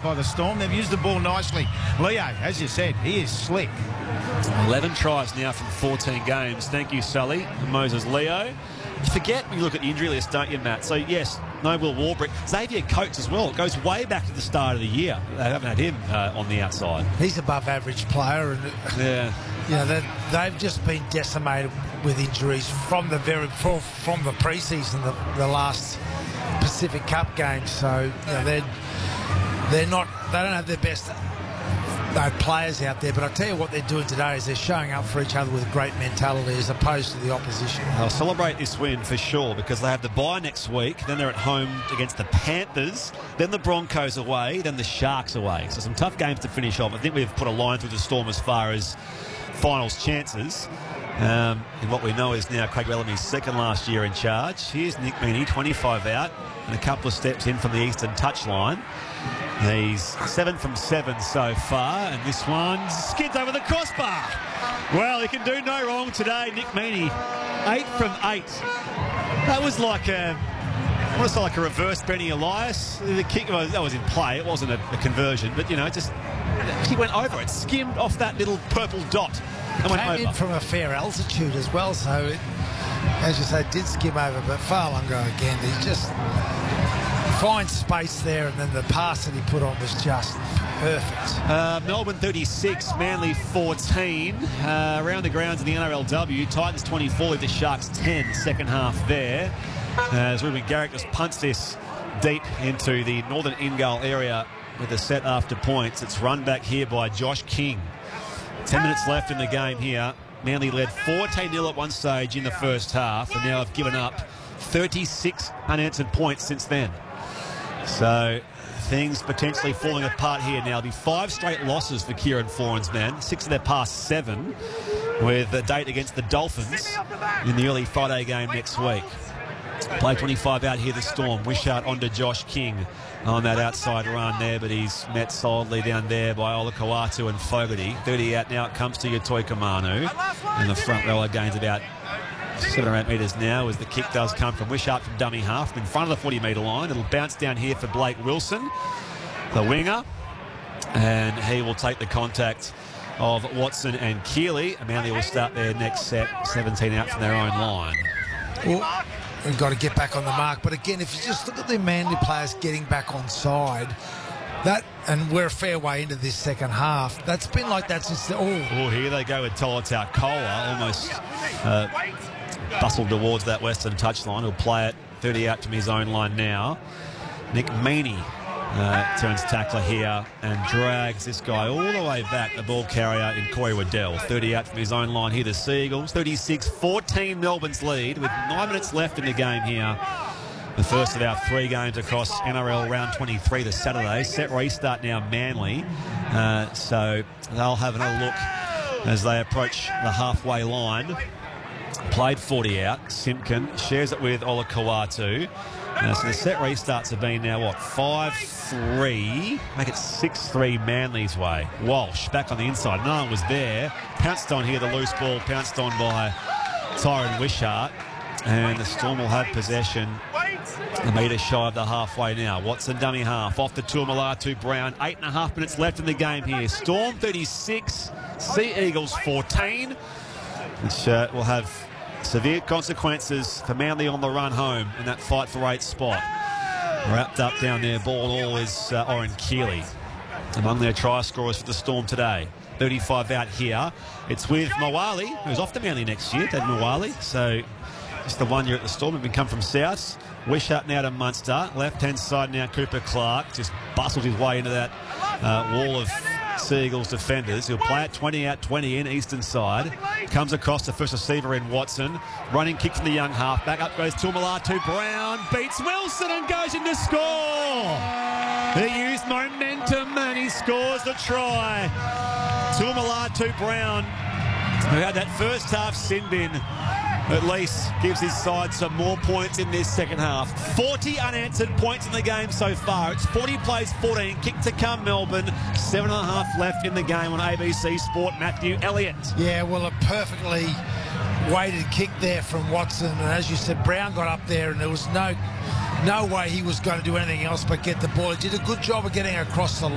by the Storm. They've used the ball nicely. Leo, as you said, he is slick. 11 tries now from 14 games. Thank you, Sully. Moses Leo. You forget when you look at the injury list, don't you, Matt? So, yes, no Will Warbrick. Xavier Coates as well. It goes way back to the start of the year. They haven't had him on the outside. He's above average player. And, yeah. You know, they've just been decimated with injuries from the pre-season, the last Pacific Cup game. So, you know, they don't have their best players out there, but I tell you what they're doing today is they're showing up for each other with great mentality as opposed to the opposition. They'll celebrate this win for sure because they have the bye next week, then they're at home against the Panthers, then the Broncos away, then the Sharks away. So some tough games to finish off. I think we've put a line through the Storm as far as finals chances. And what we know is now Craig Bellamy's second last year in charge. Here's Nick Meaney, 25 out and a couple of steps in from the eastern touchline. He's 7 from 7 so far, and this one skids over the crossbar. Well, he can do no wrong today, Nick Meaney. 8 from 8. That was like I want to say like a reverse Benny Elias. The kick that was in play. It wasn't a conversion, but you know, he went over it, skimmed off that little purple dot, and went over. Came in from a fair altitude as well, so it, as you say, did skim over, but Farlungo again, he just finds space there, and then the pass that he put on was just perfect. Melbourne 36, Manly 14. Around the grounds of the NRLW, Titans 24 with the Sharks 10, second half there. As Ruben Garrick just punts this deep into the northern in-goal area with a set after points. It's run back here by Josh King. 10 minutes left in the game here. Manly led 14-0 at one stage in the first half, and now have given up 36 unanswered points since then. So things potentially falling apart here now. It'll be 5 straight losses for Kieran Foran's men, 6 of their past 7, with a date against the Dolphins in the early Friday game next week. Play 25 out here, the Storm. Wishart onto Josh King on that outside run there, but he's met solidly down there by Olakau'atu and Fogarty. 30 out now, it comes to Yatoi Kamanu. And the front rower gains about 7 or 8 metres now as the kick does come from Wishart from dummy half in front of the 40-metre line. It'll bounce down here for Blake Wilson, the winger, and he will take the contact of Watson and Keeley. Manly will start their next set, 17 out from their own line. Well, we've got to get back on the mark, but again, if you just look at the Manly players getting back on side, and we're a fair way into this second half, that's been like that since here they go with Tolutau Koa, almost bustled towards that western touchline. He'll play it 30 out from his own line now. Nick Meaney turns tackler here and drags this guy all the way back, the ball carrier in Corey Waddell. 30 out from his own line here, the Seagulls. 36-14 Melbourne's lead with 9 minutes left in the game here. The first of our 3 games across NRL round 23 this Saturday. Set restart now, Manly. So they'll have another look as they approach the halfway line. Played 40 out. Simpkin shares it with Olakau'atu. So the set restarts have been now, 5-3. Make it 6-3 Manly's way. Walsh back on the inside. No one was there. Pounced on here, the loose ball. Pounced on by Tyron Wishart. And the Storm will have possession a metre shy of the halfway now. Watson dummy half. Off the Tuamulatu Brown. 8.5 minutes left in the game here. Storm 36. Sea Eagles 14. Which will have severe consequences for Manly on the run home in that fight for 8th spot. Wrapped up down there, ball all is Oren Keeley among their try scorers for the Storm today. 35 out here. It's with Moali, who's off to Manly next year, Dad Moali. So just the 1 year at the Storm, having come from South. Wishart now to Munster. Left-hand side now, Cooper Clark. Just bustled his way into that wall of Seagulls defenders. He'll play it 20 out, 20 in, eastern side. Comes across the first receiver in Watson. Running kick from the young half. Back up goes Tuamulatu Brown. Beats Wilson and goes in to score. He used momentum and he scores the try. Tuamulatu Brown, who had that first half sin bin, at least gives his side some more points in this second half. 40 unanswered points in the game so far. It's 40 plays 14. Kick to come, Melbourne. 7.5 left in the game on ABC Sport. Matthew Elliott. Yeah, well, a perfectly weighted kick there from Watson. And as you said, Brown got up there and there was no way he was going to do anything else but get the ball. He did a good job of getting across the line.